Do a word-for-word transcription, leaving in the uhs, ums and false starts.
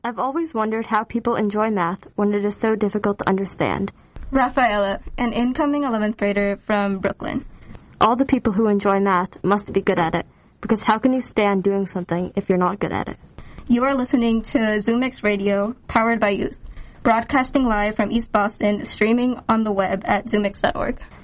I've always wondered how people enjoy math when it is so difficult to understand. Rafaela, an incoming eleventh grader from Brooklyn. All the people who enjoy math must be good at it, because how can you stand doing something if you're not good at it? You are listening to ZoomX Radio, powered by youth, broadcasting live from East Boston, streaming on the web at zoomix dot org.